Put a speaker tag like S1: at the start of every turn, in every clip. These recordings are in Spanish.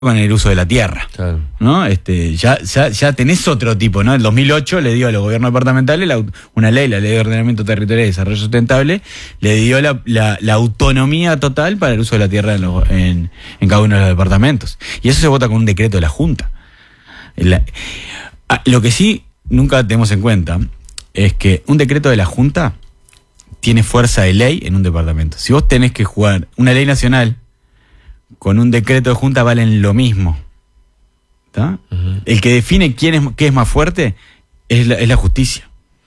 S1: con el uso de la tierra, claro, ¿no? Ya tenés otro tipo, ¿no? En 2008 le dio a los gobiernos departamentales una ley, la Ley de Ordenamiento Territorial y Desarrollo Sustentable, le dio la autonomía total para el uso de la tierra en cada uno de los departamentos. Y eso se vota con un decreto de la Junta. Lo que sí nunca tenemos en cuenta es que un decreto de la Junta tiene fuerza de ley en un departamento. Si vos tenés que jugar una ley nacional con un decreto de Junta, valen lo mismo. ¿Tá? Uh-huh. El que define qué es más fuerte es la justicia.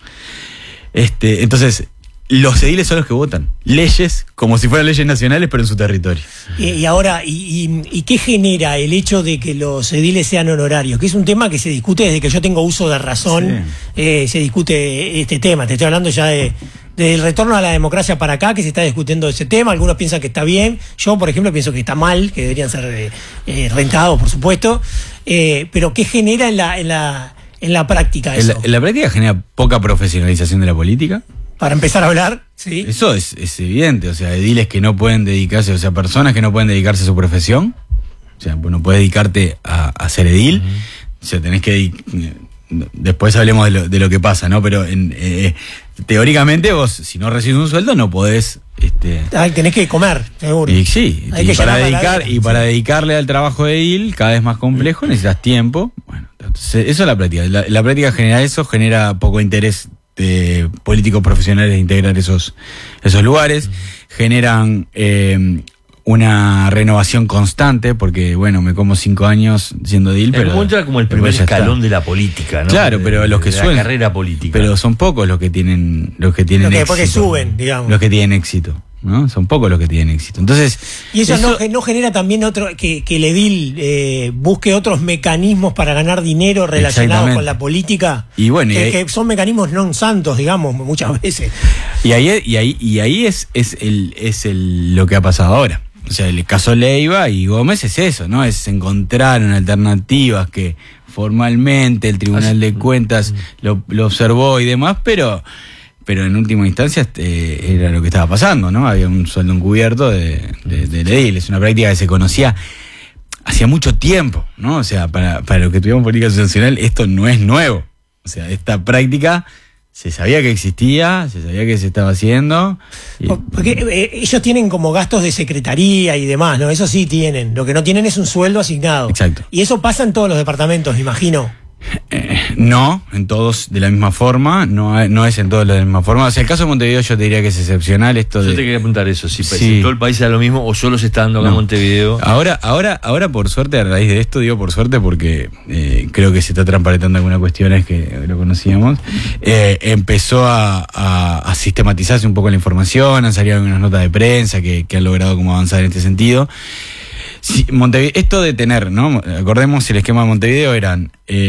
S1: Entonces, los ediles son los que votan leyes como si fueran leyes nacionales, pero en su territorio.
S2: Y ahora, ¿y qué genera el hecho de que los ediles sean honorarios? Que es un tema que se discute desde que yo tengo uso de razón, sí. Se discute este tema. Te estoy hablando ya del retorno a la democracia para acá, que se está discutiendo ese tema. Algunos piensan que está bien. Yo, por ejemplo, pienso que está mal, que deberían ser rentados, por supuesto. Pero ¿qué genera en la práctica eso?
S1: En la práctica genera poca profesionalización de la política.
S2: Para empezar a hablar, sí.
S1: Eso es evidente. O sea, ediles que no pueden dedicarse, o sea, personas que no pueden dedicarse a su profesión. O sea, pues no puedes dedicarte a ser edil. Uh-huh. O sea, tenés que... Después hablemos de lo que pasa, ¿no? Pero teóricamente vos, si no recibes un sueldo, no podés...
S2: tenés que comer, seguro.
S1: Y sí, para dedicarle al trabajo de edil, cada vez más complejo, necesitas tiempo. Bueno, entonces, eso es la práctica. La práctica genera eso, genera poco interés de políticos profesionales de integrar esos lugares. Generan una renovación constante, porque bueno, me como 5 años siendo edil, pero
S3: encuentra como el primer escalón de la política, ¿no?
S1: Claro, pero los que suben,
S3: la carrera política.
S1: Pero son pocos los que tienen éxito.
S2: Porque suben, digamos.
S1: Los que tienen éxito, ¿no? Son pocos los que tienen éxito. Entonces,
S2: y eso no genera también que el edil busque otros mecanismos para ganar dinero relacionados con la política.
S1: Y bueno,
S2: que son mecanismos non santos, digamos, muchas veces.
S1: Y ahí es lo que ha pasado ahora. O sea, el caso Leiva y Gómez es eso, ¿no? Es encontraron alternativas que formalmente el Tribunal de Cuentas lo observó y demás, pero en última instancia era lo que estaba pasando, ¿no? Había un sueldo encubierto de edil. Es una práctica que se conocía hacía mucho tiempo, ¿no? O sea, para los que tuvimos política nacional, esto no es nuevo. O sea, esta práctica se sabía que existía, se sabía que se estaba haciendo.
S2: Porque ellos tienen como gastos de secretaría y demás, ¿no? Eso sí tienen. Lo que no tienen es un sueldo asignado.
S1: Exacto.
S2: Y eso pasa en todos los departamentos, me imagino.
S1: No, en todos de la misma forma, no es en todos de la misma forma. O sea, el caso de Montevideo yo te diría que es excepcional. Yo
S3: te quería preguntar eso, si en todo el país era lo mismo o solo se está dando acá en Montevideo.
S1: Ahora por suerte, a raíz de esto, digo por suerte porque creo que se está transparentando algunas cuestiones que lo conocíamos. Empezó a sistematizarse un poco la información, han salido algunas notas de prensa que han logrado como avanzar en este sentido. Sí, esto de tener, ¿no? Acordemos, el esquema de Montevideo eran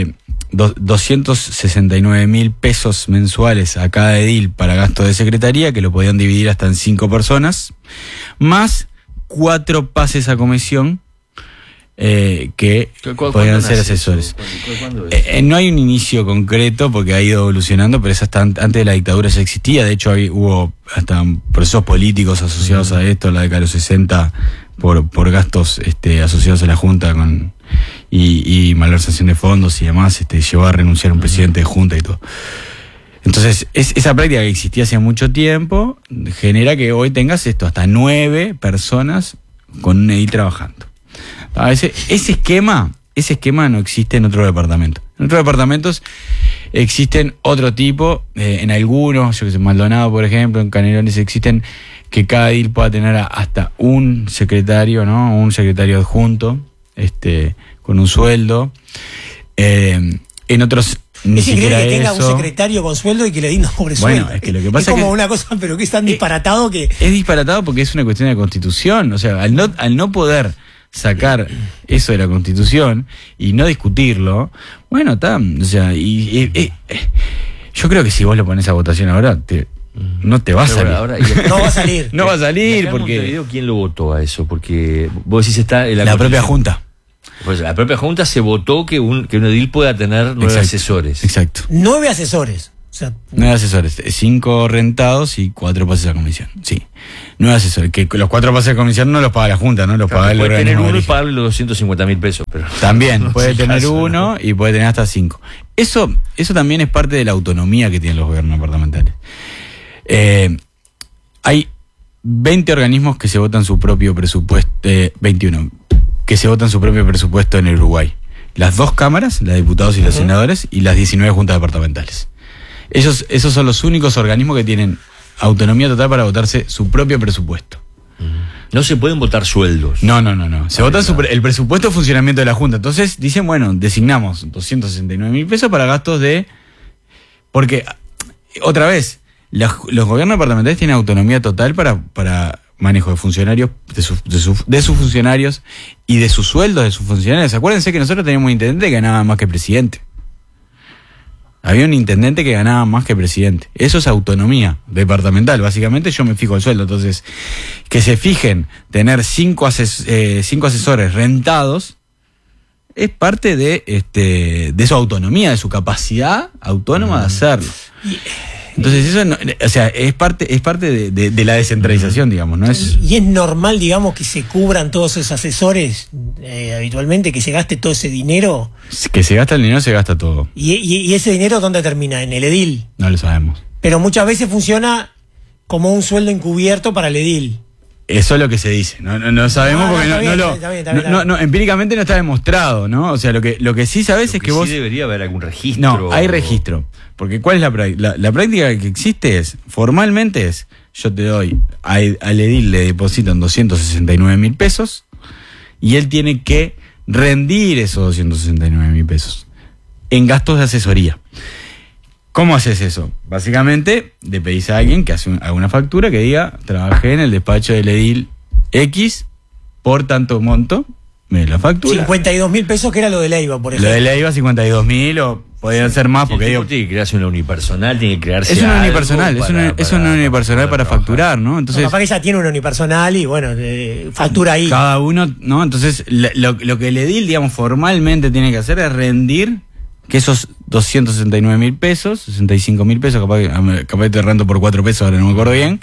S1: 269.000 pesos mensuales a cada edil para gasto de secretaría, que lo podían dividir hasta en 5 personas, más 4 pases a comisión que podían ser asesores. No hay un inicio concreto porque ha ido evolucionando, pero eso hasta antes de la dictadura ya existía. De hecho, hubo hasta procesos políticos asociados a esto, la década de los 60, por gastos asociados a la Junta y malversación de fondos y demás, llevó a renunciar un presidente de Junta y todo. Entonces, esa práctica que existía hace mucho tiempo genera que hoy tengas hasta 9 personas con un edil trabajando. Ese esquema no existe en otro departamento. En otros departamentos existen otro tipo, en algunos, yo que sé, Maldonado, por ejemplo, en Canelones existen que cada edil pueda tener hasta un secretario, ¿no? Un secretario adjunto, con un sueldo. En otros ni siquiera
S2: que tenga
S1: eso.
S2: Un secretario con sueldo y que le den sobre sueldo.
S1: Es que lo que pasa
S2: es como una cosa, pero que es tan disparatado que...
S1: Es disparatado porque es una cuestión de Constitución. O sea, al no poder sacar eso de la Constitución y no discutirlo, bueno, está. O sea, yo creo que si vos lo pones a votación ahora, no te va a salir.
S2: No va a salir.
S1: No va a salir porque...
S3: ¿Quién lo votó a eso? Porque vos decís está en
S1: la propia Junta.
S3: Pues la propia Junta se votó que un edil pueda tener 9 asesores.
S1: Exacto.
S2: 9 asesores. sea,
S1: 9 asesores, 5 rentados y 4 pases a comisión. Sí. 9 asesores. Que los 4 pases a comisión no los paga la Junta, ¿no? Los paga el
S3: puede tener
S1: organismo.
S3: uno y pagarle los 250.000 pesos. Pero
S1: También puede
S3: es
S1: tener
S3: caso,
S1: uno, ¿no? Y puede tener hasta 5. Eso también es parte de la autonomía que tienen los gobiernos departamentales. Hay 20 organismos que se votan su propio presupuesto, 21, que se votan su propio presupuesto en el Uruguay. Las 2 cámaras, la de diputados y los senadores, y las 19 juntas departamentales. Esos son los únicos organismos que tienen autonomía total para votarse su propio presupuesto.
S3: No se pueden votar sueldos.
S1: No. Se vota el presupuesto de funcionamiento de la Junta. Entonces dicen, bueno, designamos 269.000 pesos para gastos de... Porque, otra vez, los gobiernos departamentales tienen autonomía total para manejo de funcionarios, de sus funcionarios y de sus sueldos de sus funcionarios. Acuérdense que nosotros teníamos un intendente que ganaba más que presidente. Había un intendente que ganaba más que presidente. Eso es autonomía departamental. Básicamente yo me fijo el sueldo. Entonces, que se fijen tener 5 asesores rentados es parte de su autonomía, de su capacidad autónoma de hacerlo. Entonces eso no, o sea, es parte de la descentralización, digamos, ¿no?
S2: Y es normal, digamos, que se cubran todos esos asesores habitualmente, que se gaste todo ese dinero.
S1: Que se gasta el dinero, se gasta todo.
S2: ¿Y ese dinero dónde termina? ¿En el edil?
S1: No lo sabemos.
S2: Pero muchas veces funciona como un sueldo encubierto para el edil.
S1: Eso es lo que se dice. No sabemos porque empíricamente no está demostrado, ¿no? O sea, lo que sí sabes es que vos...
S3: Sí debería haber algún registro.
S1: No, hay registro. Porque ¿cuál es la práctica? La práctica que existe formalmente yo te doy, al edil le depositan 269.000 pesos y él tiene que rendir esos 269.000 pesos en gastos de asesoría. ¿Cómo haces eso? Básicamente, le pedís a alguien que haga una factura que diga, trabajé en el despacho del edil X por tanto monto, me la factura.
S2: 52.000 pesos, que era lo de Leiva, por ejemplo.
S1: Lo de Leiva, 52.000, o podían ser más, porque digo...
S3: Tiene que crearse una unipersonal, tiene que crearse
S1: es una unipersonal, es una unipersonal para facturar, ¿no? Entonces,
S2: capaz que ya tiene una unipersonal y, bueno, factura ahí.
S1: Cada uno, ¿no? Entonces, lo que el edil, digamos, formalmente tiene que hacer es rendir que esos 269.000 pesos, 65.000 pesos, capaz te rento por 4 pesos, ahora no me acuerdo bien,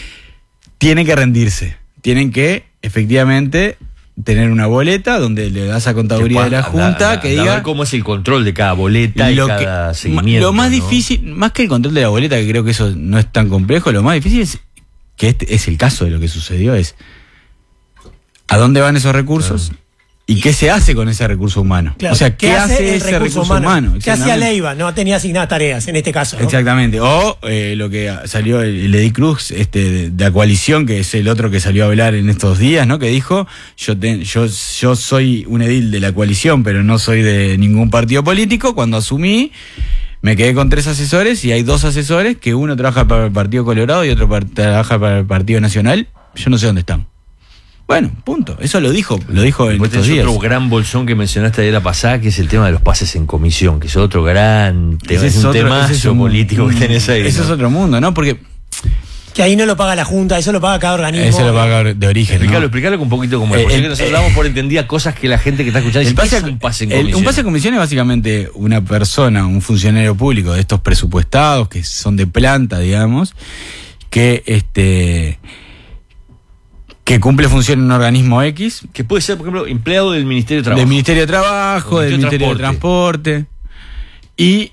S1: tienen que rendirse. Tienen que, efectivamente, tener una boleta donde le das a contaduría de la Junta que diga...
S3: ver cómo es el control de cada boleta y cada seguimiento.
S1: Lo más difícil, más que el control de la boleta, que creo que eso no es tan complejo, lo más difícil es, que es el caso de lo que sucedió, es ¿a dónde van esos recursos? ¿Y qué se hace con ese recurso humano?
S2: Claro,
S1: o sea, ¿qué hace ese recurso humano?
S2: ¿Qué hacía Leiva? No tenía asignadas tareas, en este caso, ¿no?
S1: Exactamente. O lo que salió el Edil Cruz, de la coalición, que es el otro que salió a hablar en estos días, ¿no? Que dijo, yo soy un edil de la coalición, pero no soy de ningún partido político. Cuando asumí, me quedé con 3 asesores y hay 2 asesores, que uno trabaja para el Partido Colorado y otro trabaja para el Partido Nacional. Yo no sé dónde están. Bueno, punto. Eso lo dijo en estos días.
S3: Otro gran bolsón que mencionaste ayer la pasada, que es el tema de los pases en comisión, que es otro gran tema, es un temazo político que tenés ahí.
S1: Eso, ¿no? Es otro mundo, ¿no? Porque...
S2: Que ahí no lo paga la Junta, eso lo paga cada organismo.
S1: Eso lo paga de origen.
S3: Explícalo un poquito cómo es. Porque nosotros damos por entendida cosas que la gente que está escuchando dice, ¿qué es un pase en comisión?
S1: Un pase en comisión es básicamente una persona, un funcionario público de estos presupuestados, que son de planta, digamos, que cumple función en un organismo X.
S3: Que puede ser, por ejemplo, empleado del Ministerio de Trabajo.
S1: Del Ministerio de Trabajo, del Ministerio de Transporte. Y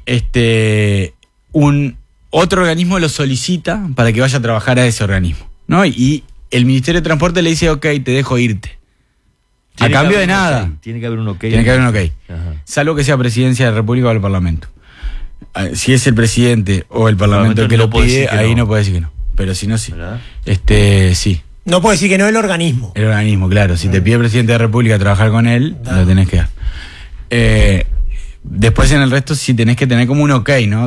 S1: otro organismo lo solicita para que vaya a trabajar a ese organismo, ¿no? Y el Ministerio de Transporte le dice, ok, te dejo irte. A cambio de nada.
S3: Tiene que haber un ok.
S1: Tiene que haber un ok. Ajá. Salvo que sea Presidencia de la República o el Parlamento. Si es el presidente o el Parlamento el que lo pide, ahí no puede decir que no. Pero si no, sí.
S3: ¿Verdad?
S1: Sí.
S2: No puede decir que no el organismo.
S1: El organismo, claro. Si te pide el presidente de la República trabajar con él, lo tenés que dar. Después en el resto sí tenés que tener como un ok, ¿no?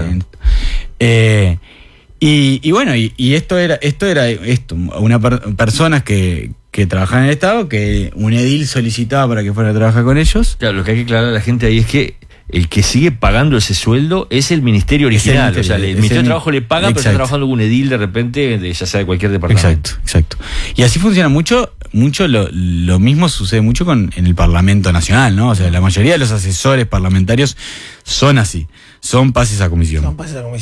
S1: Y bueno, y esto era personas que trabajaban en el Estado, que un edil solicitaba para que fuera a trabajar con ellos.
S3: Claro, lo que hay que aclarar a la gente ahí es que el que sigue pagando ese sueldo es el ministerio original. O sea, el Ministerio de Trabajo le paga, pero está trabajando con un edil de repente, ya sea de cualquier departamento.
S1: Exacto. Y así funciona mucho lo mismo sucede mucho en el Parlamento Nacional, ¿no? O sea, la mayoría de los asesores parlamentarios son así, son pases a comisión.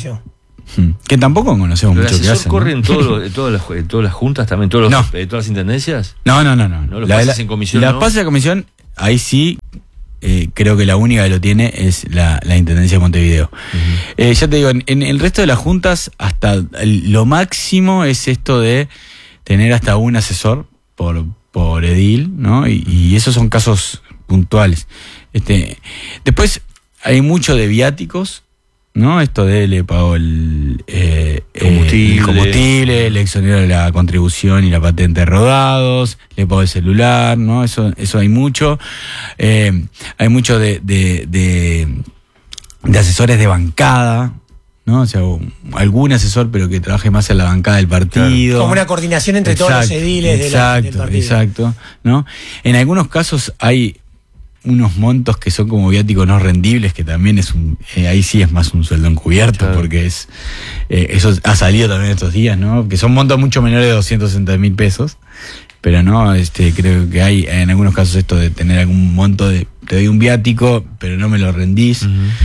S1: Que tampoco conocemos
S3: mucho
S1: qué hacen. ¿El
S3: asesor corre en todas las juntas también, todas las intendencias?
S1: No.
S3: Los pases en comisión,
S1: Las pases a comisión, ahí sí. Creo que la única que lo tiene es la Intendencia de Montevideo. Ya te digo, en el resto de las juntas, hasta lo máximo es esto de tener hasta un asesor por edil, ¿no? Y esos son casos puntuales. Después hay mucho de viáticos, ¿no? Esto de le pagó el combustible, le exoneró la contribución y la patente de rodados, le pagó el celular, ¿no? Eso hay mucho. Hay mucho de asesores de bancada, ¿no? O sea, algún asesor, pero que trabaje más en la bancada del partido.
S2: Como una coordinación entre todos los ediles del partido.
S1: Exacto, ¿no? En algunos casos hay unos montos que son como viáticos no rendibles, que también es ahí sí es más un sueldo encubierto, porque eso ha salido también estos días, ¿no? Que son montos mucho menores de 260.000 pesos, pero no, creo que hay en algunos casos esto de tener algún monto de te doy un viático, pero no me lo rendís.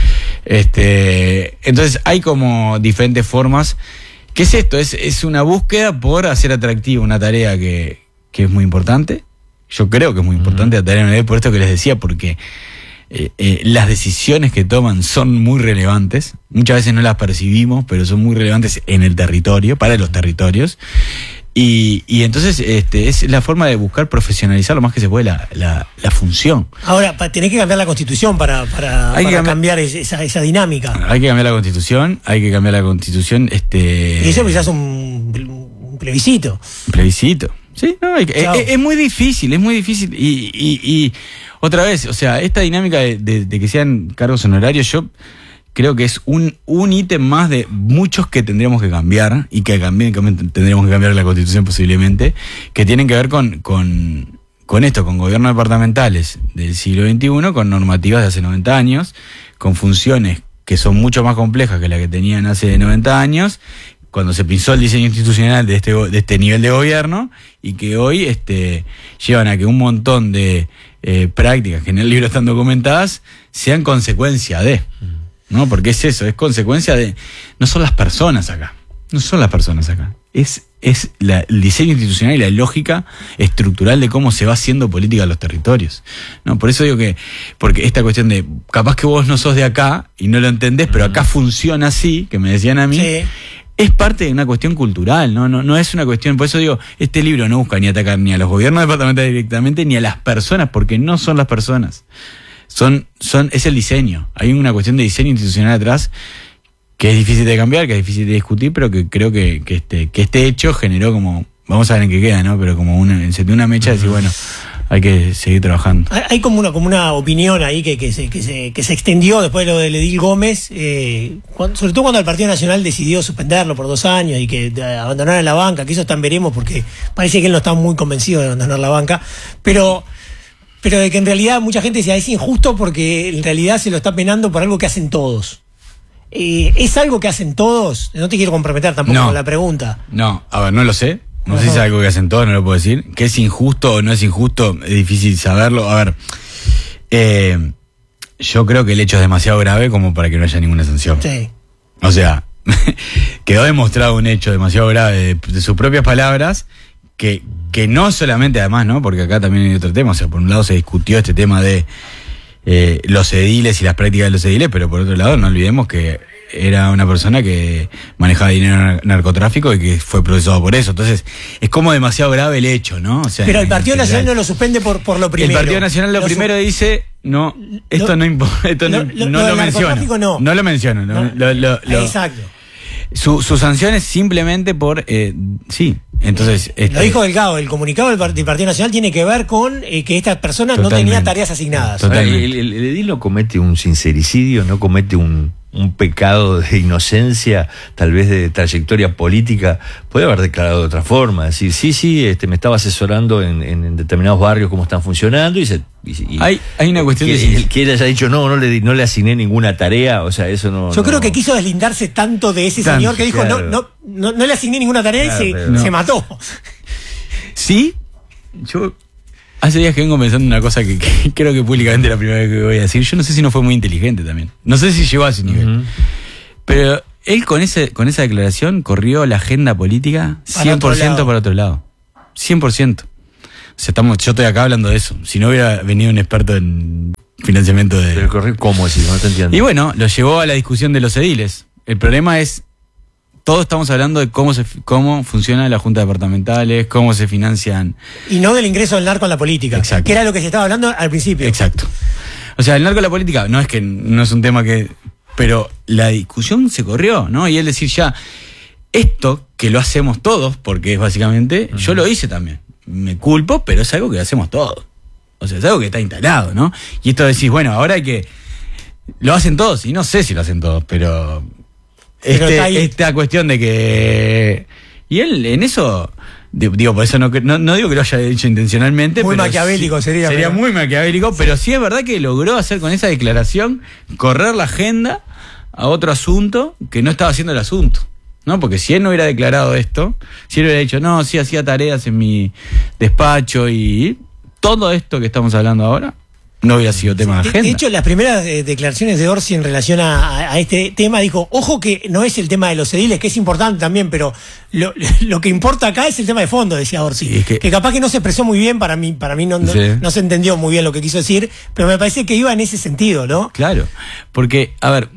S1: Entonces hay como diferentes formas. ¿Qué es esto? Es una búsqueda por hacer atractiva una tarea que es muy importante. Yo creo que es muy importante la tarea por esto que les decía, porque las decisiones que toman son muy relevantes. Muchas veces no las percibimos, pero son muy relevantes en el territorio, para los territorios. Y entonces es la forma de buscar profesionalizar lo más que se puede la función.
S2: Ahora, tenés que cambiar la Constitución para cambiar esa dinámica.
S1: Hay que cambiar la Constitución,
S2: Y eso quizás un plebiscito.
S1: Un plebiscito. Sí, no, es muy difícil, y otra vez, o sea, esta dinámica de que sean cargos honorarios, yo creo que es un ítem más de muchos que tendríamos que cambiar, y que también tendríamos que cambiar la Constitución posiblemente, que tienen que ver con esto, con gobiernos departamentales del siglo XXI, con normativas de hace 90 años, con funciones que son mucho más complejas que las que tenían hace 90 años, cuando se pensó el diseño institucional de este nivel de gobierno, y que hoy llevan a que un montón de prácticas que en el libro están documentadas sean consecuencia de, ¿no? Porque es eso, es consecuencia de, no son las personas acá, es el diseño institucional y la lógica estructural de cómo se va haciendo política en los territorios, ¿no? Por eso digo porque esta cuestión de, capaz que vos no sos de acá y no lo entendés, pero acá funciona así, que me decían a mí, sí. Es parte de una cuestión cultural, no es una cuestión. Por eso digo, este libro no busca ni atacar ni a los gobiernos departamentales directamente, ni a las personas, porque no son las personas. Es el diseño. Hay una cuestión de diseño institucional atrás que es difícil de cambiar, que es difícil de discutir, pero que creo que este hecho generó como, vamos a ver en qué queda, ¿no? Pero como encendió una mecha de decir, bueno, hay que seguir trabajando.
S2: Hay como una opinión ahí que se extendió después de lo del edil Gómez, sobre todo cuando el Partido Nacional decidió suspenderlo por 2 años y que abandonara la banca, que eso también veremos, porque parece que él no está muy convencido de abandonar la banca, pero de que en realidad mucha gente decía, es injusto porque en realidad se lo está penando por algo que hacen todos. ¿Es algo que hacen todos? No te quiero comprometer tampoco con la pregunta.
S1: No, a ver, no lo sé. No sé si es algo que hacen todos, no lo puedo decir. ¿Que es injusto o no es injusto? Es difícil saberlo. A ver, yo creo que el hecho es demasiado grave como para que no haya ninguna sanción.
S2: Sí.
S1: O sea, quedó demostrado un hecho demasiado grave de sus propias palabras, que no solamente además, ¿no? Porque acá también hay otro tema. O sea, por un lado se discutió este tema de los ediles y las prácticas de los ediles, pero por otro lado no olvidemos que era una persona que manejaba dinero en narcotráfico y que fue procesado por eso. Entonces, es como demasiado grave el hecho, ¿no? O sea,
S2: pero el Partido Nacional no lo suspende por lo primero.
S1: El Partido Nacional lo primero dice, no, esto no importa, esto no lo menciona. No lo menciona.
S2: Exacto.
S1: Su sanción es simplemente por, sí. Entonces,
S2: lo dijo Delgado, el comunicado del Partido Nacional tiene que ver con que estas personas no tenían tareas asignadas.
S3: El edil no comete un sincericidio, no comete un un pecado de inocencia, tal vez de trayectoria política, puede haber declarado de otra forma, decir, sí, me estaba asesorando en determinados barrios cómo están funcionando y
S1: hay una cuestión
S3: que él haya dicho no le asigné ninguna tarea, o sea, eso no.
S2: Yo creo que quiso deslindarse tanto de ese señor que dijo,
S3: claro.
S2: no le asigné ninguna tarea y se mató.
S1: Sí, yo hace días que vengo pensando en una cosa que creo que públicamente es la primera vez que voy a decir. Yo no sé si no fue muy inteligente también. No sé si llegó a ese nivel. Pero él con esa declaración corrió la agenda política 100% para otro lado. 100%. O sea, yo estoy acá hablando de eso. Si no hubiera venido un experto en financiamiento de...
S3: Pero corrió, ¿cómo decir? No te entiendo.
S1: Y bueno, lo llevó a la discusión de los ediles. El problema es... Todos estamos hablando de cómo funcionan las juntas departamentales, cómo se financian.
S2: Y no del ingreso del narco en la política.
S1: Exacto.
S2: Que era lo que se estaba hablando al principio.
S1: Exacto. O sea, el narco en la política no es un tema que... Pero la discusión se corrió, ¿no? Y él decir ya, esto que lo hacemos todos, porque es básicamente, yo lo hice también. Me culpo, pero es algo que hacemos todos. O sea, es algo que está instalado, ¿no? Y esto decís, bueno, ahora hay que... Lo hacen todos, y no sé si lo hacen todos, pero esta cuestión de que... Y él en eso... Digo, por eso no digo que lo haya dicho intencionalmente.
S2: Muy
S1: pero
S2: maquiavélico sería.
S1: Sería muy maquiavélico, pero sí es verdad que logró hacer con esa declaración correr la agenda a otro asunto que no estaba haciendo el asunto, ¿no? Porque si él no hubiera declarado esto, si él hubiera dicho, no, sí hacía tareas en mi despacho y todo esto que estamos hablando ahora, no hubiera sido tema de agenda.
S2: De hecho, las primeras declaraciones de Orsi en relación a este tema, dijo, ojo que no es el tema de los ediles, que es importante también, pero lo que importa acá es el tema de fondo, decía Orsi. Que capaz que no se expresó muy bien, para mí no se entendió muy bien lo que quiso decir, pero me parece que iba en ese sentido, ¿no?
S1: Claro, porque, a ver,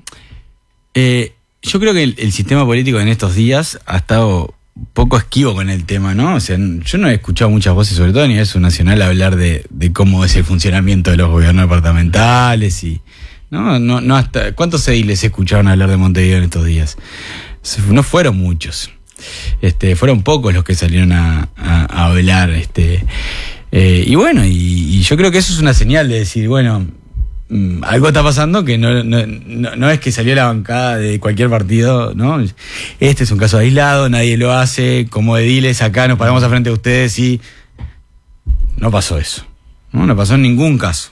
S1: yo creo que el sistema político en estos días ha estado poco esquivo con el tema, ¿no? O sea, yo no he escuchado muchas voces, sobre todo a nivel subnacional, hablar de cómo es el funcionamiento de los gobiernos departamentales y... No hasta... ¿Cuántos ediles escucharon hablar de Montevideo en estos días? No fueron muchos. Fueron pocos los que salieron a hablar. Y bueno, y yo creo que eso es una señal de decir, bueno... algo está pasando que no es que salió la bancada de cualquier partido, ¿no? Este es un caso aislado, nadie lo hace, como ediles acá nos paramos a frente a ustedes y no pasó eso, no pasó en ningún caso.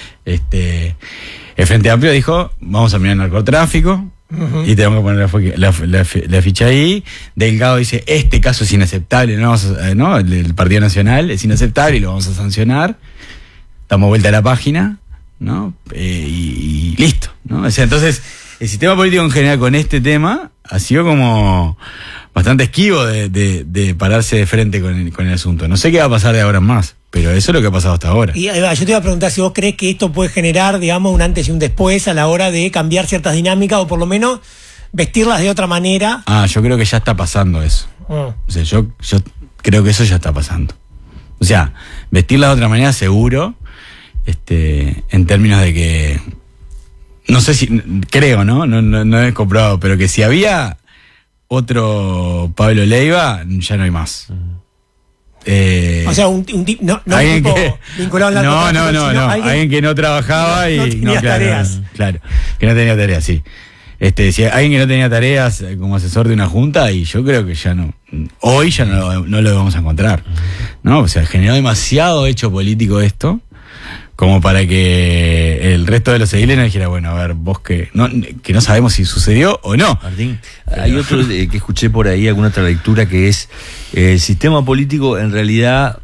S1: El Frente Amplio dijo, vamos a mirar el narcotráfico y tenemos que poner la ficha ahí. Delgado dice, este caso es inaceptable, ¿no? El Partido Nacional es inaceptable y lo vamos a sancionar. Damos vuelta a la página, ¿no? Y listo, ¿no? O sea, entonces el sistema político en general con este tema ha sido como bastante esquivo de pararse de frente con el asunto. No sé qué va a pasar de ahora en más, pero eso es lo que ha pasado hasta ahora.
S2: Y yo te iba a preguntar si vos crees que esto puede generar, digamos, un antes y un después a la hora de cambiar ciertas dinámicas o por lo menos vestirlas de otra manera.
S1: Yo creo que ya está pasando eso. O sea, yo creo que eso ya está pasando. O sea, vestirlas de otra manera seguro. En términos de que no sé si creo, no he comprobado, pero que si había otro Pablo Leiva ya no hay más.
S2: O sea, un tipo no vinculado al narcotráfico,
S1: no, alguien que no trabajaba y
S2: no tenía tareas.
S1: Claro, que no tenía tareas, sí. Si alguien que no tenía tareas como asesor de una junta, y yo creo que ya hoy ya no lo vamos a encontrar, ¿no? O sea, generó demasiado hecho político esto como para que el resto de los ediles no dijera, bueno, a ver, vos que no sabemos si sucedió o no.
S3: Martín, hay otro que escuché por ahí, alguna otra lectura, que es el sistema político en realidad,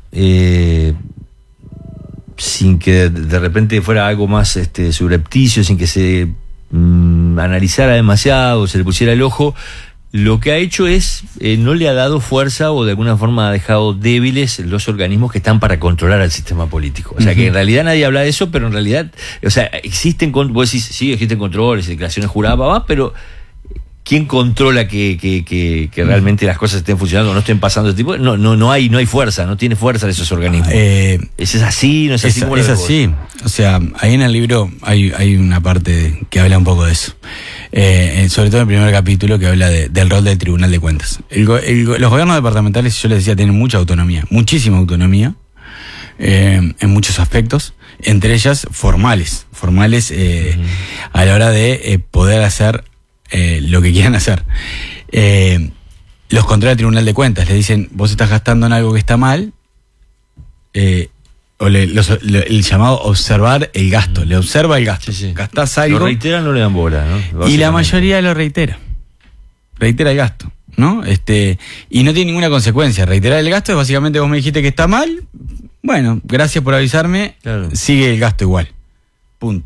S3: sin que de repente fuera algo más subrepticio, sin que se analizara demasiado, se le pusiera el ojo, lo que ha hecho es, no le ha dado fuerza o de alguna forma ha dejado débiles los organismos que están para controlar al sistema político. O sea, que en realidad nadie habla de eso, pero en realidad, o sea, vos decís, sí, existen controles, declaraciones juradas, pero ¿quién controla que realmente las cosas estén funcionando o no estén pasando de tipo? No hay fuerza, no tiene fuerza de esos organismos. ¿Es así? ¿No es así?
S1: Es así. O sea, ahí en el libro hay una parte que habla un poco de eso. Sobre todo en el primer capítulo, que habla del rol del Tribunal de Cuentas. Los gobiernos departamentales, yo les decía, tienen mucha autonomía, muchísima autonomía, en muchos aspectos, entre ellas formales a la hora de poder hacer lo que quieran hacer. Los controla el Tribunal de Cuentas, le dicen, vos estás gastando en algo que está mal, o el llamado observar el gasto, le observa el gasto.
S3: Sí.
S1: Gastás algo.
S3: Lo reiteran, no le dan bola, ¿no?
S1: Y la mayoría lo reitera el gasto, ¿no? Y no tiene ninguna consecuencia. Reiterar el gasto es básicamente, vos me dijiste que está mal, bueno, gracias por avisarme, claro. Sigue el gasto igual. Punto.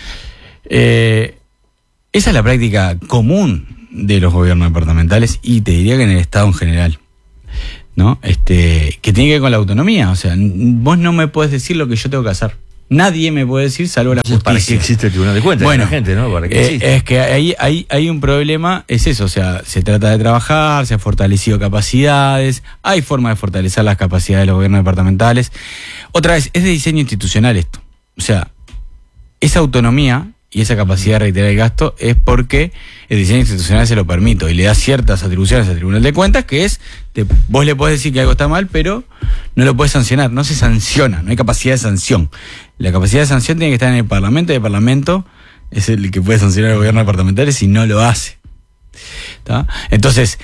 S1: Esa es la práctica común de los gobiernos departamentales y te diría que en el Estado en general, ¿no? Que tiene que ver con la autonomía. O sea, vos no me puedes decir lo que yo tengo que hacer. Nadie me puede decir, salvo la justicia.
S3: ¿Para qué existe el Tribunal de Cuentas?
S1: Bueno,
S3: la gente, ¿no? ¿Para qué existe?
S1: Es que hay un problema, es eso. O sea, se trata de trabajar, se han fortalecido capacidades, hay forma de fortalecer las capacidades de los gobiernos departamentales. Otra vez, es de diseño institucional esto. O sea, esa autonomía y esa capacidad de reiterar el gasto es porque el diseño institucional se lo permite y le da ciertas atribuciones al Tribunal de Cuentas, que es, vos le podés decir que algo está mal, pero no lo podés sancionar, no se sanciona, no hay capacidad de sanción. La capacidad de sanción tiene que estar en el Parlamento, y el Parlamento es el que puede sancionar al gobierno departamental si no lo hace. ¿Tá? Entonces,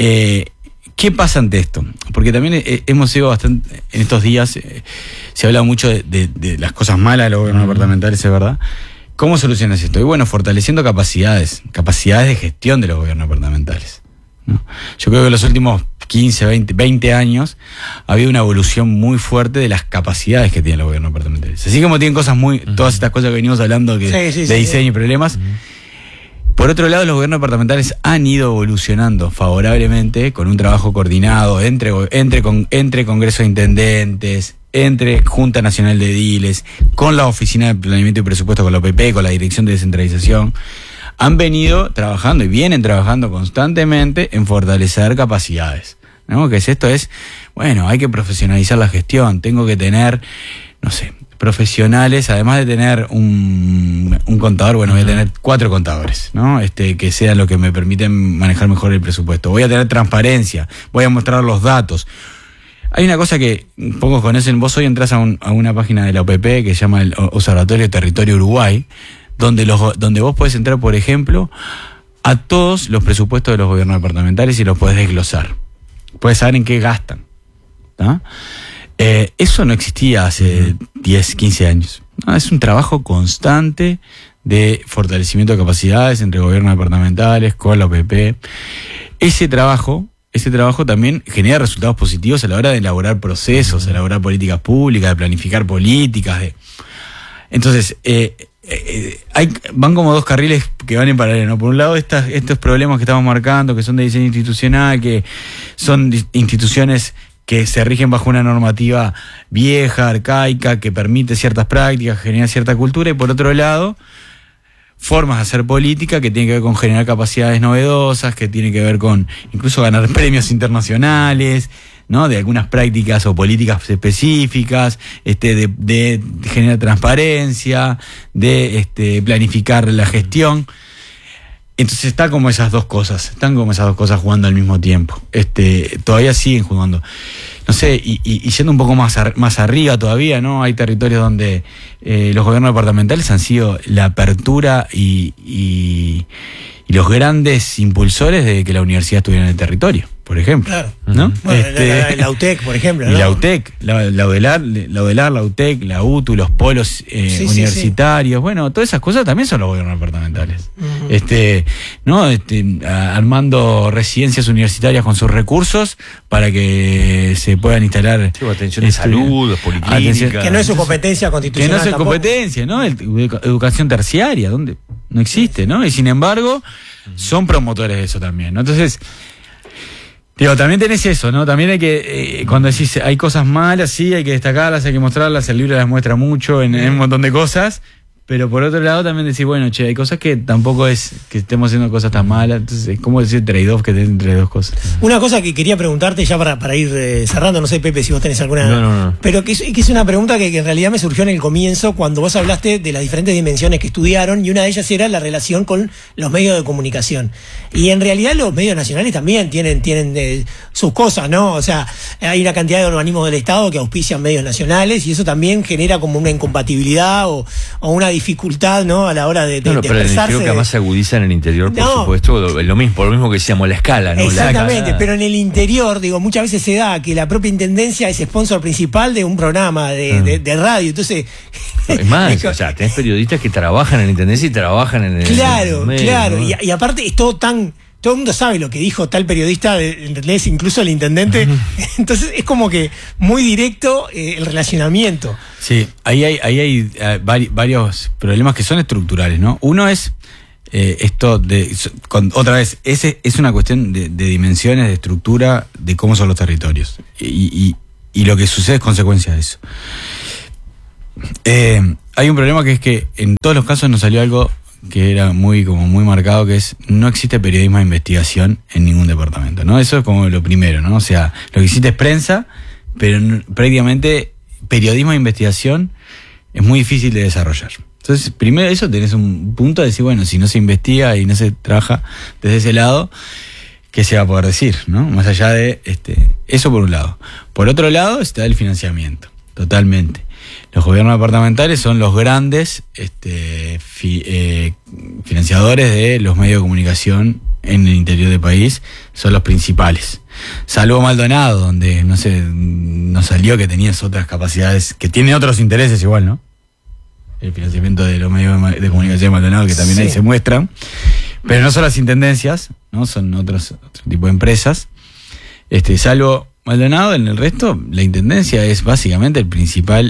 S1: ¿qué pasa ante esto? Porque también hemos sido bastante, en estos días se ha hablado mucho de las cosas malas de los gobiernos departamentales, es verdad. ¿Cómo solucionas esto? Y bueno, fortaleciendo capacidades de gestión de los gobiernos departamentales, ¿no? Yo creo que en los últimos 15, 20 años ha habido una evolución muy fuerte de las capacidades que tienen los gobiernos departamentales. Así como tienen cosas todas estas cosas que venimos hablando de diseño y problemas. Por otro lado, los gobiernos departamentales han ido evolucionando favorablemente con un trabajo coordinado entre Congreso de Intendentes, entre Junta Nacional de Ediles, con la Oficina de Planeamiento y Presupuesto, con la OPP, con la Dirección de Descentralización. Han venido trabajando y vienen trabajando constantemente en fortalecer capacidades, ¿no? Que esto es, bueno, hay que profesionalizar la gestión, tengo que tener, no sé, profesionales, además de tener un contador, bueno, voy a tener 4 contadores, ¿no? Que sean lo que me permiten manejar mejor el presupuesto. Voy a tener transparencia, voy a mostrar los datos. Hay una cosa que pocos conocen, vos hoy entras a una página de la OPP que se llama el Observatorio Territorio Uruguay, donde vos podés entrar, por ejemplo, a todos los presupuestos de los gobiernos departamentales y los podés desglosar. Podés saber en qué gastan, ¿tá? Eso no existía hace 10, 15 años, ¿no? Es un trabajo constante de fortalecimiento de capacidades entre gobiernos departamentales, con la OPP. Ese trabajo también genera resultados positivos a la hora de elaborar procesos, a elaborar políticas públicas, de planificar políticas. Entonces, van como 2 carriles que van en paralelo, ¿no? Por un lado, estos problemas que estamos marcando, que son de diseño institucional, que son instituciones que se rigen bajo una normativa vieja, arcaica, que permite ciertas prácticas, genera cierta cultura, y por otro lado, formas de hacer política que tienen que ver con generar capacidades novedosas, que tienen que ver con incluso ganar premios internacionales, ¿no? De algunas prácticas o políticas específicas, de generar transparencia, de planificar la gestión. Entonces están como esas dos cosas jugando al mismo tiempo. Todavía siguen jugando. No sé, y yendo un poco más arriba todavía, ¿no? Hay territorios donde los gobiernos departamentales han sido la apertura y los grandes impulsores de que la universidad estuviera en el territorio, por ejemplo. Claro. ¿No?
S2: Bueno, la UTEC, por ejemplo, ¿no?
S1: Y la UTEC, la UDELAR, la UTEC, la UTU, los polos universitarios, bueno, todas esas cosas también son los gobiernos departamentales. ¿No? Armando residencias universitarias con sus recursos para que se puedan instalar.
S3: Sí, atención de salud, policlínicas.
S2: Que no es su competencia constitucional.
S1: Que no es su competencia, ¿no? Educación terciaria, donde no existe, ¿no? Y sin embargo, son promotores de eso también, ¿no? Entonces, también tenés eso, ¿no? También hay que, cuando decís hay cosas malas, sí, hay que destacarlas, hay que mostrarlas, el libro las muestra mucho en un montón de cosas, pero por otro lado también decís, bueno, hay cosas que tampoco es que estemos haciendo cosas tan malas, entonces, ¿cómo decir trade-off que tenés entre dos cosas?
S2: Una cosa que quería preguntarte ya para ir cerrando, no sé, Pepe, si vos tenés alguna...
S3: No.
S2: Pero que es una pregunta que en realidad me surgió en el comienzo cuando vos hablaste de las diferentes dimensiones que estudiaron, y una de ellas era la relación con los medios de comunicación. Y en realidad los medios nacionales también tienen sus cosas, ¿no? O sea, hay una cantidad de organismos del Estado que auspician medios nacionales, y eso también genera como una incompatibilidad o o una dificultad, ¿no? A la hora de
S3: pero en el
S2: expresarse.
S3: interior que además se agudiza en el interior, por supuesto, por lo mismo que decíamos, la escala, ¿no?
S2: Exactamente, pero en el interior, digo, muchas veces se da que la propia intendencia es sponsor principal de un programa de radio, entonces...
S3: Es más, o sea, tenés periodistas que trabajan en la intendencia y trabajan en el...
S2: Claro,
S3: medio,
S2: claro,
S3: ¿no?
S2: y aparte es todo tan... Todo el mundo sabe lo que dijo tal periodista, ¿entendés? Incluso el intendente. Entonces es como que muy directo el relacionamiento.
S1: Sí, ahí hay varios problemas que son estructurales, ¿no? Uno es esto de... otra vez, es una cuestión de dimensiones, de estructura, de cómo son los territorios. Y lo que sucede es consecuencia de eso. Hay un problema que es que en todos los casos nos salió algo que era muy marcado, que es no existe periodismo de investigación en ningún departamento, ¿no? Eso es como lo primero, ¿no? O sea, lo que existe es prensa, pero prácticamente periodismo de investigación es muy difícil de desarrollar. Entonces, primero eso tenés un punto de decir, bueno, si no se investiga y no se trabaja desde ese lado, ¿qué se va a poder decir, no? Más allá de eso por un lado. Por otro lado está el financiamiento, totalmente. Los gobiernos departamentales son los grandes financiadores de los medios de comunicación en el interior del país, son los principales. Salvo Maldonado, donde no salió que tenías otras capacidades, que tiene otros intereses igual, ¿no? El financiamiento de los medios de comunicación de Maldonado, que también ahí se muestran. Pero no son las intendencias, ¿no? Son otro tipo de empresas. Salvo Maldonado, en el resto, la intendencia es básicamente el principal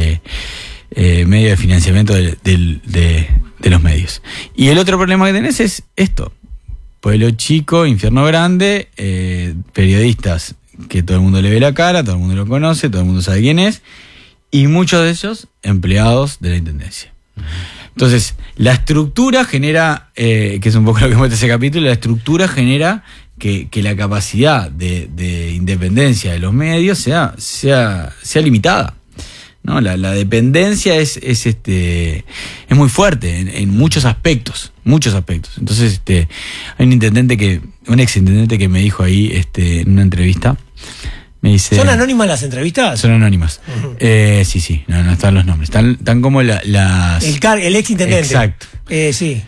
S1: medio de financiamiento de los medios. Y el otro problema que tenés es esto: pueblo chico, infierno grande, periodistas que todo el mundo le ve la cara, todo el mundo lo conoce, todo el mundo sabe quién es, y muchos de ellos empleados de la intendencia. Entonces, la estructura genera, que es un poco lo que muestra ese capítulo, la estructura genera que la capacidad de independencia de los medios sea limitada, ¿no? La dependencia es muy fuerte en muchos aspectos. Entonces, hay un ex intendente que me dijo ahí en una entrevista, me dice...
S2: ¿Son anónimas las entrevistas?
S1: Son anónimas. Uh-huh. Sí, no están los nombres. Están como las...
S2: El ex intendente.
S1: Exacto.
S2: Sí.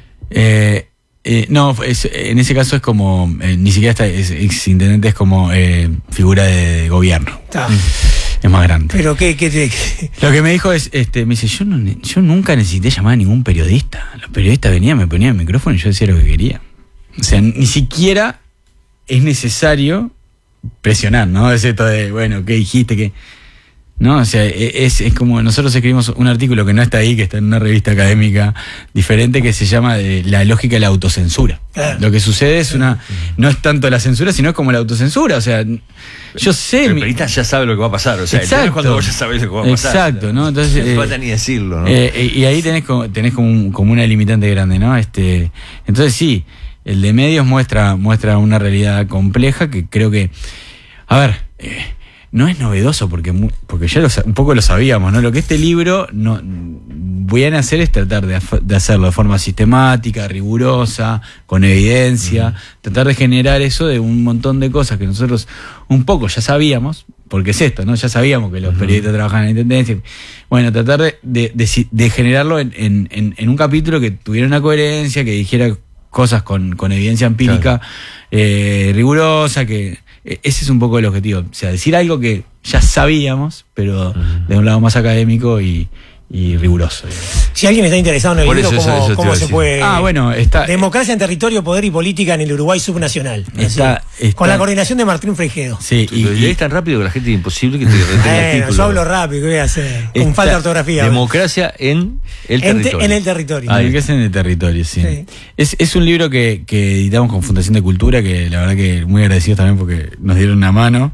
S1: No, en ese caso es como, ni siquiera está ex intendente, es como figura de gobierno. Es más grande.
S2: Pero ¿qué?
S1: Lo que me dijo es, me dice, yo nunca necesité llamar a ningún periodista. Los periodistas venían, me ponían el micrófono y yo decía lo que quería. O sea, ni siquiera es necesario presionar, ¿no? Es esto de, bueno, ¿qué dijiste? ¿Qué? ¿No? O sea, es como nosotros escribimos un artículo que no está ahí, que está en una revista académica diferente, que se llama La lógica de la autocensura. Lo que sucede es no es tanto la censura, sino es como la autocensura. O sea, yo sé...
S3: El periodista ya sabe lo que va a pasar. O sea,
S1: exacto,
S3: el cuando vos ya sabés lo que va a pasar.
S1: Exacto, ¿no? Entonces,
S3: no falta ni decirlo, ¿no?
S1: Y ahí tenés como una limitante grande, ¿no? Entonces sí, el de medios muestra una realidad compleja que creo que... A ver... no es novedoso porque ya un poco lo sabíamos, ¿no? Lo que este libro voy a hacer es tratar de hacerlo de forma sistemática, rigurosa, con evidencia, tratar de generar eso de un montón de cosas que nosotros un poco ya sabíamos, porque es esto, ¿no? Ya sabíamos que los periodistas trabajan en la intendencia. Bueno, tratar de generarlo en un capítulo que tuviera una coherencia, que dijera cosas con evidencia empírica, rigurosa, que... Ese es un poco el objetivo, o sea, decir algo que ya sabíamos, pero de un lado más académico y riguroso.
S2: Si alguien está interesado en el libro, ¿cómo se puede...?
S1: Está...
S2: Democracia en territorio, poder y política en el Uruguay subnacional.
S1: Está,
S2: con la coordinación de Martín Freijedo.
S1: Sí,
S3: y es tan rápido que la gente es imposible que te retenga el título.
S2: Yo hablo rápido, ¿qué voy a hacer? Con falta de ortografía.
S3: Democracia en el territorio.
S2: En el territorio.
S1: Que es en el territorio, sí. Es un libro que editamos con Fundación de Cultura, que la verdad que muy agradecidos también porque nos dieron una mano.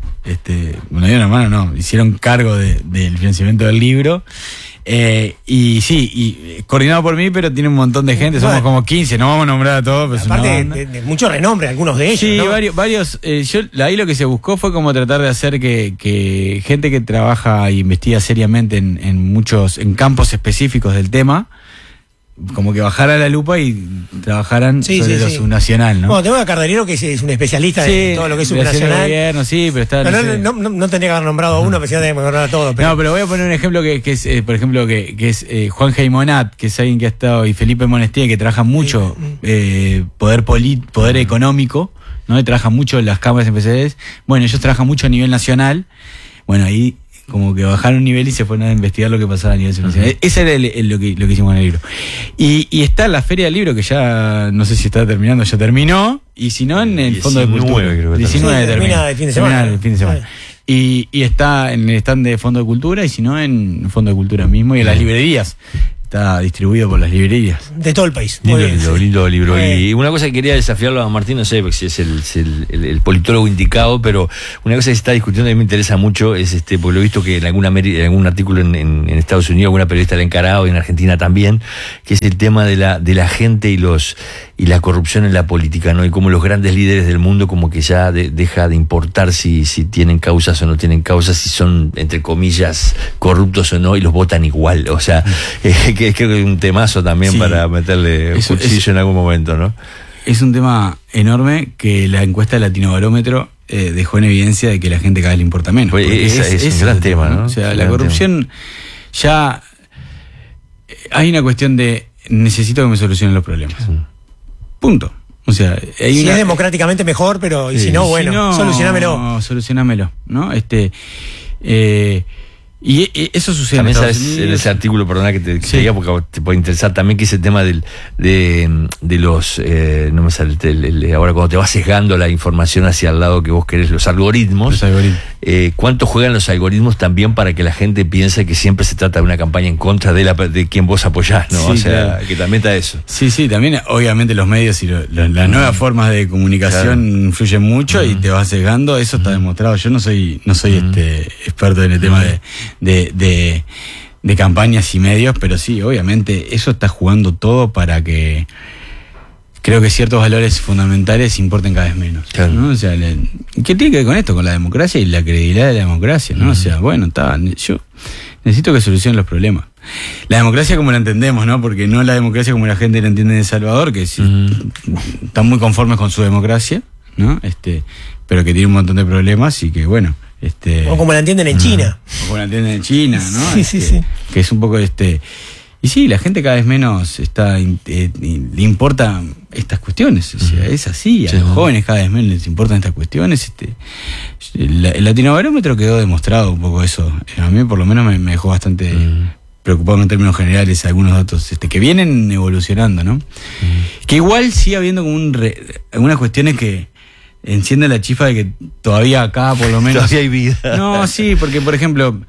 S1: Hicieron cargo del financiamiento del libro. Y coordinado por mí, pero tiene un montón de gente, somos como 15, no vamos a nombrar a todos, pero
S2: aparte de mucho renombre, algunos de ellos.
S1: Sí,
S2: ¿no?
S1: varios. Ahí lo que se buscó fue como tratar de hacer que gente que trabaja e investiga seriamente en campos específicos del tema como que bajara la lupa y trabajaran sobre lo subnacional, ¿no?
S2: Bueno, tengo a Cardenero que es un especialista de todo lo que es subnacional.
S1: Gobierno, sí, pero está...
S2: No tendría que haber nombrado a uno, pero sí tendría que nombrar a todos.
S1: No, pero voy a poner un ejemplo que es, por ejemplo, que es Juan Geimonat, que es alguien que ha estado, y Felipe Monestier, que trabajan mucho poder económico, ¿no? Y trabajan mucho en las cámaras empresariales. Bueno, ellos trabajan mucho a nivel nacional. Bueno, ahí como que bajaron un nivel y se fueron a investigar lo que pasaba a nivel nacional. Ese era lo que hicimos en el libro. Y está la Feria del Libro, que ya no sé si está terminando, ya terminó, y si no, en el Fondo de Cultura.
S3: Creo que
S1: 19
S2: termina el fin de semana.
S1: Y está en el stand de Fondo de Cultura, y si no, en el Fondo de Cultura mismo, y en las librerías. Está distribuido por las librerías.
S2: De todo el país.
S3: Lindo libro. Y una cosa que quería desafiarlo a Martín, no sé si es el politólogo indicado, pero una cosa que se está discutiendo y a mí me interesa mucho es, porque lo he visto que en algún artículo en Estados Unidos, alguna periodista la ha encarado, y en Argentina también, que es el tema de la gente y la corrupción en la política, ¿no? Y como los grandes líderes del mundo como que ya deja de importar si tienen causas o no tienen causas, si son, entre comillas, corruptos o no, y los votan igual. O sea, que creo que es un temazo también para meterle un cuchillo en algún momento, ¿no?
S1: Es un tema enorme que la encuesta de Latinobarómetro dejó en evidencia de que la gente cada vez le importa menos.
S3: Es un gran tema, ¿no?
S1: O sea, la corrupción ya... Hay una cuestión de necesito que me solucionen los problemas. Punto. O sea,
S2: si es democráticamente mejor, pero si no, bueno,
S1: solucionámelo, ¿no? Y eso sucede
S3: también en Estados Unidos. En ese artículo, perdona que te diga porque te puede interesar también, que es el tema de los no me sale ahora cuando te vas sesgando la información hacia el lado que vos querés, los algoritmos. ¿Cuánto juegan los algoritmos también para que la gente piense que siempre se trata de una campaña en contra de quien vos apoyás, ¿no? Que también está eso.
S1: Sí, también obviamente los medios y las nuevas formas de comunicación influyen mucho y te vas sesgando, eso está demostrado. Yo no soy experto en el tema de campañas y medios, pero sí, obviamente eso está jugando todo para que creo que ciertos valores fundamentales importen cada vez menos, ¿no? O sea, ¿qué tiene que ver con esto? Con la democracia y la credibilidad de la democracia, ¿no? O sea, bueno, yo necesito que solucionen los problemas. La democracia como la entendemos, ¿no? Porque no la democracia como la gente la entiende en El Salvador, que están muy conformes con su democracia, ¿no? Pero que tiene un montón de problemas y que, bueno...
S2: o como la entienden en China.
S1: O como la entienden en China, ¿no?
S2: Sí.
S1: Que es un poco Y sí, la gente cada vez menos le importan estas cuestiones. O sea, es así. A los jóvenes cada vez menos les importan estas cuestiones. El Latinobarómetro quedó demostrado un poco eso. A mí, por lo menos, me dejó bastante preocupado en términos generales algunos datos que vienen evolucionando, ¿no? Que igual sigue habiendo como algunas cuestiones que enciende la chispa de que todavía acá, por lo menos...
S3: Todavía hay vida.
S1: No, sí, porque, por ejemplo,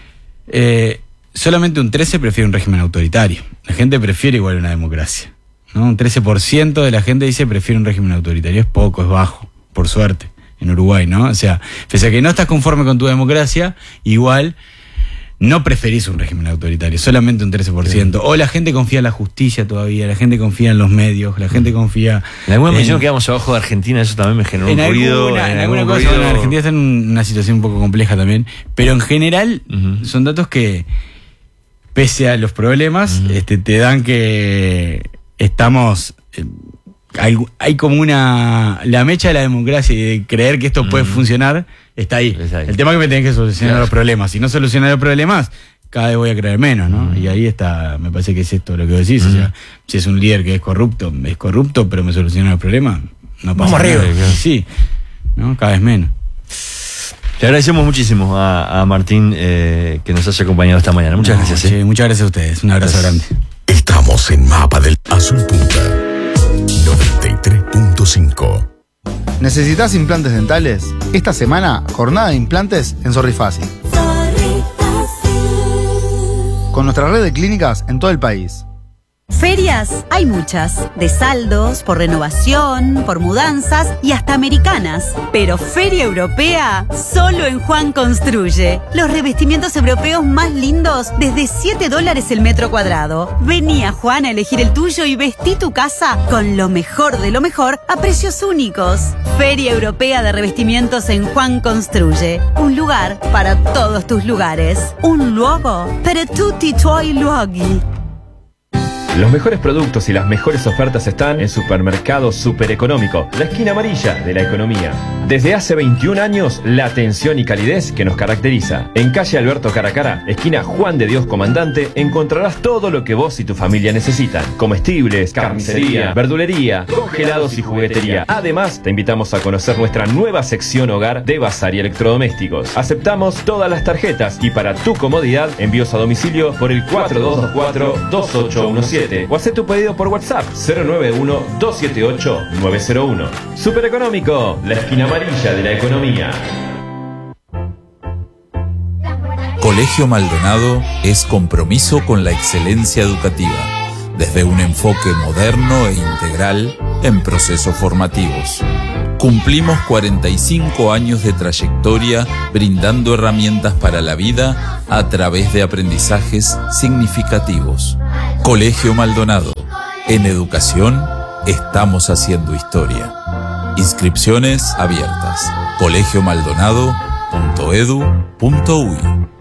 S1: solamente un 13% prefiere un régimen autoritario. La gente prefiere igual una democracia, ¿no? Un 13% de la gente dice prefiere un régimen autoritario. Es poco, es bajo, por suerte, en Uruguay, ¿no? O sea, pese a que no estás conforme con tu democracia, igual... No preferís un régimen autoritario, solamente un 13%. O la gente confía en la justicia todavía, la gente confía en los medios, la gente confía...
S3: En alguna mención quedamos abajo de Argentina, eso también me generó un ruido.
S1: En alguna cosa, bueno, Argentina está en una situación un poco compleja también, pero en general son datos que, pese a los problemas, te dan que estamos... hay como la mecha de la democracia y de creer que esto puede funcionar, está ahí. El tema es que me tenés que solucionar los problemas. Si no solucionas los problemas, cada vez voy a creer menos, ¿no? Y ahí está, me parece que es esto lo que decís. O sea, si es un líder que es corrupto, pero me soluciona los problemas, no pasa nada. Vamos arriba. Sí, ¿no? Cada vez menos.
S3: Le agradecemos muchísimo a Martín que nos haya acompañado esta mañana. Muchas gracias.
S1: Muchas gracias a ustedes. Un abrazo grande.
S4: Estamos en Mapa del Azul Punta 93.5.
S5: ¿Necesitas implantes dentales? Esta semana, jornada de implantes en Sorrifácil. Con nuestra red de clínicas en todo el país.
S6: Ferias hay muchas, de saldos, por renovación, por mudanzas y hasta americanas. Pero Feria Europea, solo en Juan Construye. Los revestimientos europeos más lindos desde $7 el metro cuadrado. Vení a Juan a elegir el tuyo y vestí tu casa con lo mejor de lo mejor a precios únicos. Feria Europea de Revestimientos en Juan Construye. Un lugar para todos tus lugares. Un luogo para tutti tuoi luoghi.
S7: Los mejores productos y las mejores ofertas están en Supermercado Super Económico, la esquina amarilla de la economía. Desde hace 21 años, la atención y calidez que nos caracteriza. En calle Alberto Caracara, esquina Juan de Dios Comandante, encontrarás todo lo que vos y tu familia necesitan. Comestibles, carnicería, verdulería, congelados y juguetería. Además, te invitamos a conocer nuestra nueva sección hogar de bazar y electrodomésticos. Aceptamos todas las tarjetas y para tu comodidad, envíos a domicilio por el 4224-2817 o haz tu pedido por WhatsApp 091-278-901. Super Económico, la esquina amarilla de la economía.
S8: Colegio Maldonado es compromiso con la excelencia educativa, desde un enfoque moderno e integral en procesos formativos. Cumplimos 45 años de trayectoria brindando herramientas para la vida a través de aprendizajes significativos. Colegio Maldonado. En educación estamos haciendo historia. Inscripciones abiertas. colegiomaldonado.edu.uy.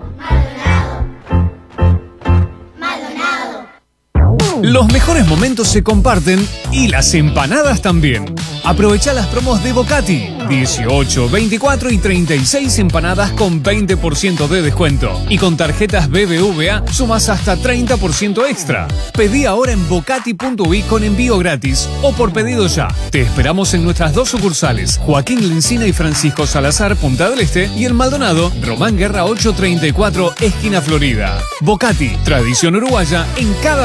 S9: Los mejores momentos se comparten y las empanadas también. Aprovecha las promos de Bocati. 18, 24 y 36 empanadas con 20% de descuento. Y con tarjetas BBVA sumas hasta 30% extra. Pedí ahora en bocati.uy con envío gratis o por pedido ya. Te esperamos en nuestras 2 sucursales, Joaquín Lencina y Francisco Salazar, Punta del Este, y en Maldonado, Román Guerra 834, esquina Florida. Bocati, tradición uruguaya en cada